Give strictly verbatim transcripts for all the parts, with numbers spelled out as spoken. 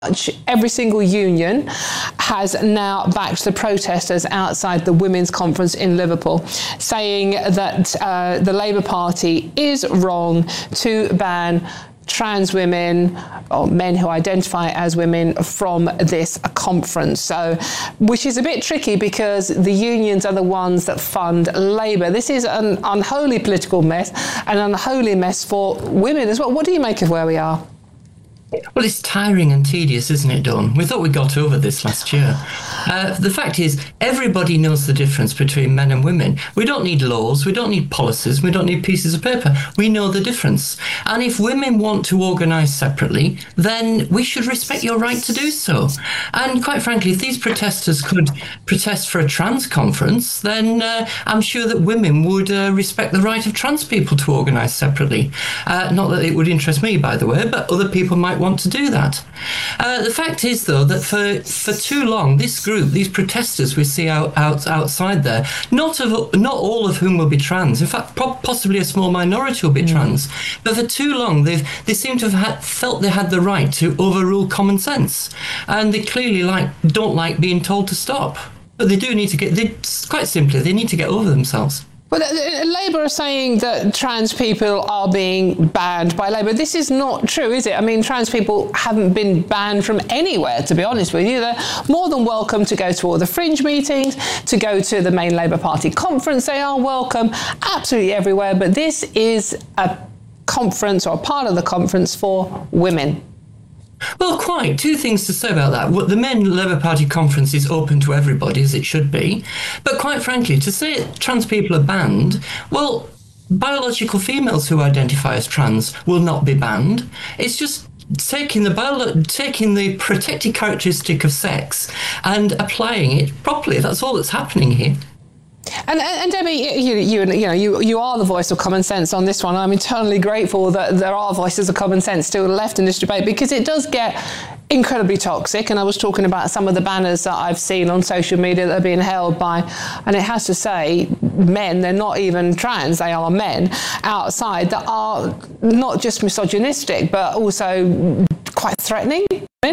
every single union has now backed the protesters outside the Women's Conference in Liverpool, saying that uh, the Labour Party is wrong to ban trans women or men who identify as women from this conference. So, which is a bit tricky because the unions are the ones that fund Labour. This is an unholy political mess, an unholy mess for women as well. What do you make of where we are? Well, it's tiring and tedious, isn't it, Dawn? We thought we got over this last year. Uh, the fact is, everybody knows the difference between men and women. We don't need laws, we don't need policies, we don't need pieces of paper. We know the difference. And if women want to organise separately, then we should respect your right to do so. And quite frankly, if these protesters could protest for a trans conference, then uh, I'm sure that women would uh, respect the right of trans people to organise separately. Uh, not that it would interest me, by the way, but other people might want to do that. Uh, the fact is, though, that for, for too long, this group, these protesters we see out, out outside there, not of not all of whom will be trans. In fact, po- possibly a small minority will be mm. trans. But for too long, they've they seem to have had, felt they had the right to overrule common sense, and they clearly like don't like being told to stop. But they do need to get. They, quite simply, they need to get over themselves. Well, Labour are saying that trans people are being banned by Labour. This is not true, is it? I mean, trans people haven't been banned from anywhere, to be honest with you. They're more than welcome to go to all the fringe meetings, to go to the main Labour Party conference. They are welcome absolutely everywhere. But this is a conference or a part of the conference for women. Well, quite. Two things to say about that. The Men Labour Party conference is open to everybody, as it should be. But quite frankly, to say trans people are banned, well, biological females who identify as trans will not be banned. It's just taking the bio- taking the protected characteristic of sex and applying it properly. That's all that's happening here. And, and Debbie, you, you, you know, you, you are the voice of common sense on this one. I'm eternally grateful that there are voices of common sense still left in this debate, because it does get incredibly toxic. And I was talking about some of the banners that I've seen on social media that are being held by, and it has to say, men, they're not even trans, they are men outside that are not just misogynistic, but also quite threatening.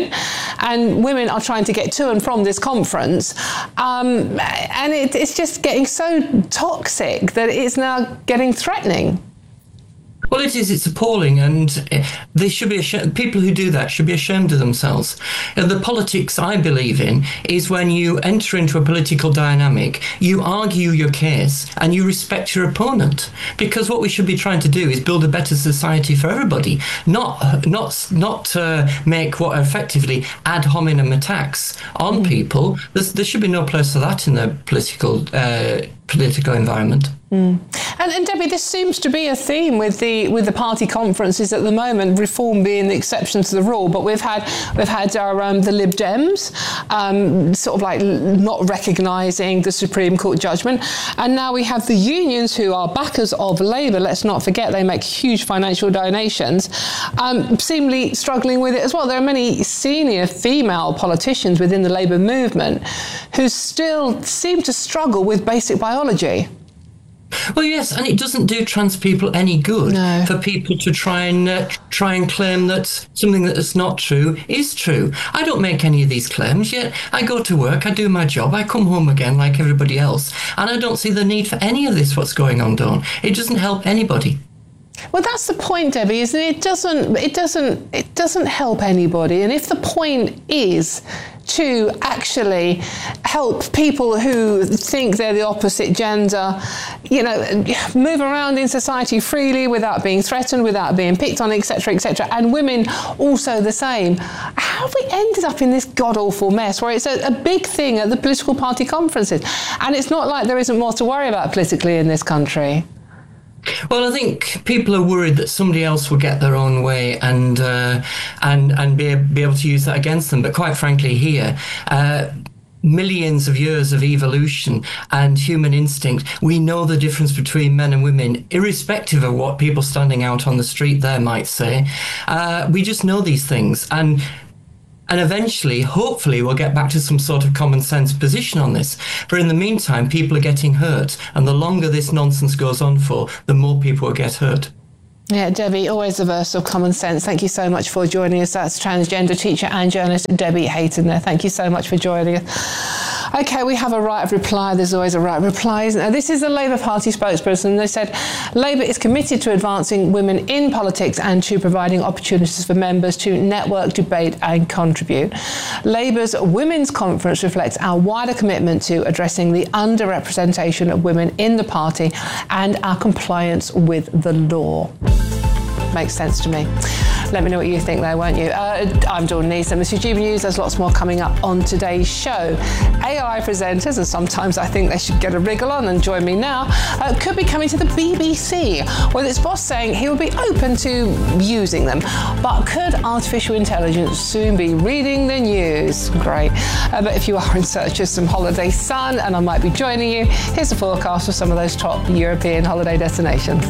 And women are trying to get to and from this conference, um, and it, it's just getting so toxic that it's now getting threatening. Well, it is. It's appalling, and they should be ashamed. People who do that should be ashamed of themselves. And the politics I believe in is when you enter into a political dynamic, you argue your case and you respect your opponent. Because what we should be trying to do is build a better society for everybody, not not not uh, make what are effectively ad hominem attacks on mm. people. There's, there should be no place for that in the political uh, political environment. Mm. And, and Debbie, this seems to be a theme with the with the party conferences at the moment. Reform being the exception to the rule, but we've had we've had our um, the Lib Dems um, sort of like not recognising the Supreme Court judgment, and now we have the unions who are backers of Labour. Let's not forget they make huge financial donations, um, seemingly struggling with it as well. There are many senior female politicians within the Labour movement who still seem to struggle with basic biology. Well, yes, and it doesn't do trans people any good no. for people to try and uh, try and claim that something that is not true is true. I don't make any of these claims, yet I go to work, I do my job, I come home again like everybody else, and I don't see the need for any of this, what's going on, Dawn. It doesn't help anybody. Well, that's the point, Debbie, isn't it? It doesn't, it doesn't, it doesn't help anybody. And if the point is to actually help people who think they're the opposite gender, you know, move around in society freely without being threatened, without being picked on, et cetera, et cetera, and women also the same, how have we ended up in this god-awful mess where it's a, a big thing at the political party conferences? And it's not like there isn't more to worry about politically in this country. Well, I think people are worried that somebody else will get their own way and uh, and and be, be able to use that against them. But quite frankly, here, uh, millions of years of evolution and human instinct, we know the difference between men and women, irrespective of what people standing out on the street there might say. Uh, we just know these things. And And eventually, hopefully, we'll get back to some sort of common sense position on this. But in the meantime, people are getting hurt. And the longer this nonsense goes on for, the more people will get hurt. Yeah, Debbie, always a verse of common sense. Thank you so much for joining us. That's transgender teacher and journalist Debbie Hayton there. Thank you so much for joining us. OK, we have a right of reply. There's always a right of reply, isn't there? This is the Labour Party spokesperson. They said Labour is committed to advancing women in politics and to providing opportunities for members to network, debate and contribute. Labour's Women's Conference reflects our wider commitment to addressing the underrepresentation of women in the party and our compliance with the law. Makes sense to me. Let me know what you think there, won't you? Uh, I'm Dawn Neeson. This is G B News. There's lots more coming up on today's show. A I presenters, and sometimes I think they should get a wriggle on and join me now, uh, could be coming to the B B C, with its boss saying he will be open to using them. But could artificial intelligence soon be reading the news? Great. Uh, but if you are in search of some holiday sun, and I might be joining you, here's the forecast for some of those top European holiday destinations.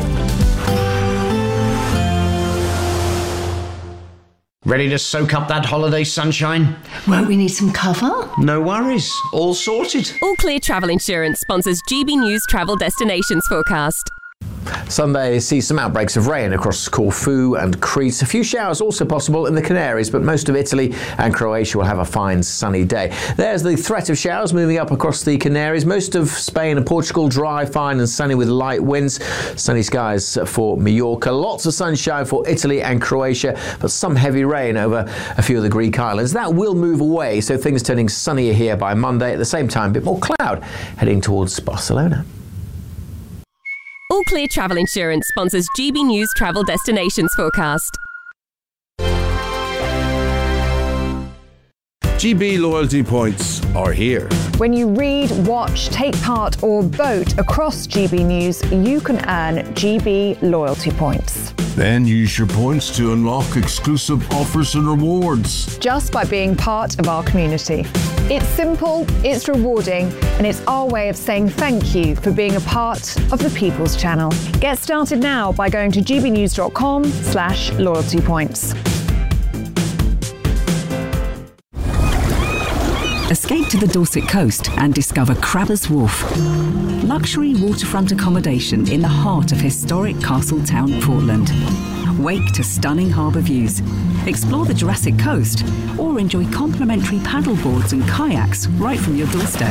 Ready to soak up that holiday sunshine? Won't we need some cover? No worries. All sorted. All Clear Travel Insurance sponsors G B News Travel Destinations Forecast. Sunday sees some outbreaks of rain across Corfu and Crete. A few showers also possible in the Canaries, but most of Italy and Croatia will have a fine sunny day. There's the threat of showers moving up across the Canaries. Most of Spain and Portugal dry, fine and sunny with light winds. Sunny skies for Mallorca. Lots of sunshine for Italy and Croatia, but some heavy rain over a few of the Greek islands. That will move away, so things turning sunnier here by Monday. At the same time, a bit more cloud heading towards Barcelona. All Clear Travel Insurance sponsors G B News Travel Destinations Forecast. G B loyalty points are here. When you read, watch, take part or vote across G B News, you can earn G B loyalty points. Then use your points to unlock exclusive offers and rewards. Just by being part of our community. It's simple, it's rewarding, and it's our way of saying thank you for being a part of the People's Channel. Get started now by going to gbnews.com slash loyalty points. Escape to the Dorset coast and discover Crabbers Wharf. Luxury waterfront accommodation in the heart of historic Castle Town, Portland. Wake to stunning harbour views. Explore the Jurassic Coast or enjoy complimentary paddleboards and kayaks right from your doorstep.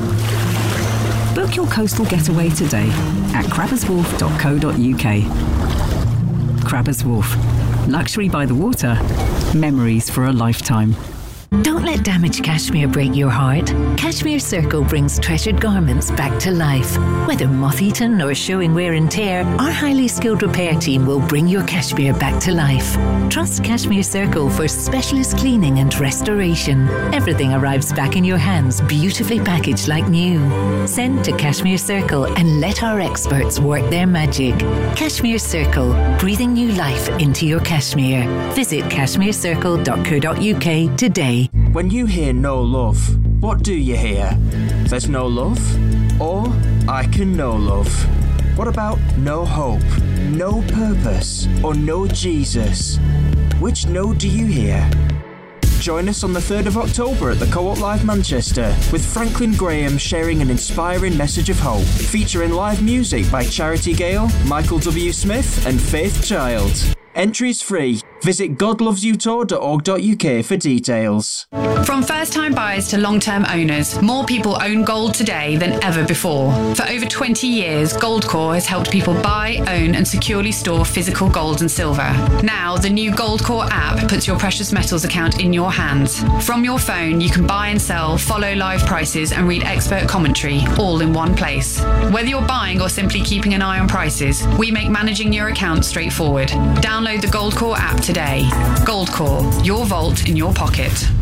Book your coastal getaway today at crabbers wharf dot co dot uk. Crabbers Wharf. Luxury by the water. Memories for a lifetime. Don't let damaged cashmere break your heart. Cashmere Circle brings treasured garments back to life. Whether moth-eaten or showing wear and tear, our highly skilled repair team will bring your cashmere back to life. Trust Cashmere Circle for specialist cleaning and restoration. Everything arrives back in your hands, beautifully packaged like new. Send to Cashmere Circle and let our experts work their magic. Cashmere Circle, breathing new life into your cashmere. Visit cashmere circle dot co dot uk today. When you hear no love, what do you hear? There's no love? Or I can know love? What about no hope, no purpose, or no Jesus? Which no do you hear? Join us on the third of October at the Co-op Live Manchester with Franklin Graham sharing an inspiring message of hope, featuring live music by Charity Gale, Michael W. Smith and Faith Child. Entries free. Visit god loves you tour dot org dot uk for details. From first-time buyers to long-term owners, more people own gold today than ever before. For over twenty years, Goldcore has helped people buy, own and securely store physical gold and silver. Now, the new Goldcore app puts your precious metals account in your hands. From your phone, you can buy and sell, follow live prices and read expert commentary, all in one place. Whether you're buying or simply keeping an eye on prices, we make managing your account straightforward. Download the Goldcore app today. Goldcore, your vault in your pocket.